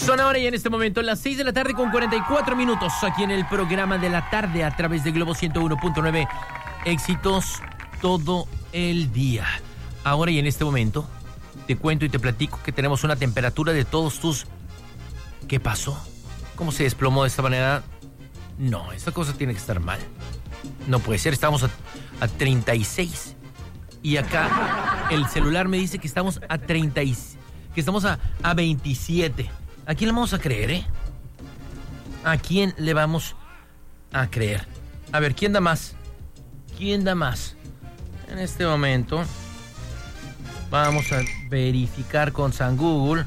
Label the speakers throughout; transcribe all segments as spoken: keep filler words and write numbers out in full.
Speaker 1: Son ahora y en este momento las seis de la tarde con cuarenta y cuatro minutos aquí en el programa de la tarde a través de Globo ciento uno punto nueve. Éxitos todo el día. Ahora y en este momento te cuento y te platico que tenemos una temperatura de todos tus... ¿Qué pasó? ¿Cómo se desplomó de esta manera? No, esta cosa tiene que estar mal. No puede ser, estamos a, a treinta y seis. Y acá el celular me dice que estamos a treinta y, que estamos a, a veintisiete. ¿A quién le vamos a creer, eh? ¿A quién le vamos a creer? A ver, ¿quién da más? ¿Quién da más? En este momento vamos a verificar con San Google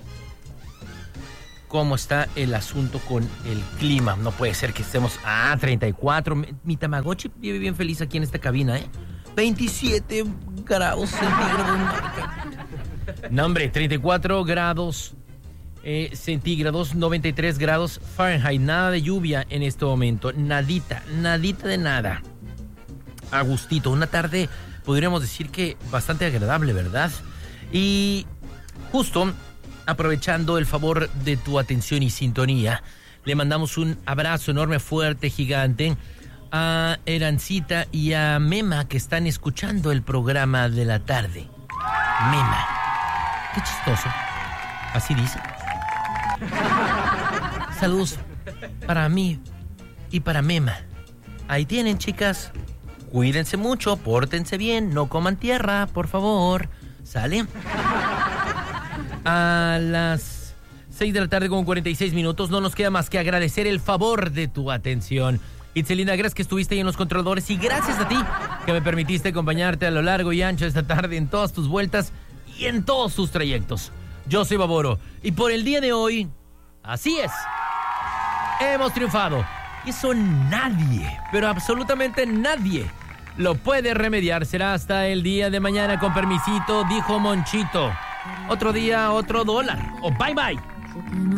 Speaker 1: cómo está el asunto con el clima. No puede ser que estemos a ah, treinta y cuatro. Mi Tamagotchi vive bien feliz aquí en esta cabina, ¿eh? veintisiete grados centígrados. No, hombre, treinta y cuatro grados eh, centígrados, noventa y tres grados Fahrenheit. Nada de lluvia en este momento. Nadita, nadita de nada. Agustito, una tarde, podríamos decir que bastante agradable, ¿verdad? Y justo aprovechando el favor de tu atención y sintonía, le mandamos un abrazo enorme, fuerte, gigante a Erancita y a Mema, que están escuchando el programa de la tarde. Mema, qué chistoso. Así dice. Saludos para mí y para Mema. Ahí tienen, chicas. Cuídense mucho, pórtense bien, no coman tierra, por favor. ¿Sale? A las seis de la tarde con cuarenta y seis minutos no nos queda más que agradecer el favor de tu atención. Itzelina, gracias que estuviste ahí en los controladores y gracias a ti que me permitiste acompañarte a lo largo y ancho de esta tarde en todas tus vueltas y en todos tus trayectos. Yo soy Baboro y por el día de hoy, así es, hemos triunfado. Y eso nadie, pero absolutamente nadie lo puede remediar. Será hasta el día de mañana, con permisito, dijo Monchito. Otro día, otro dólar. O bye bye.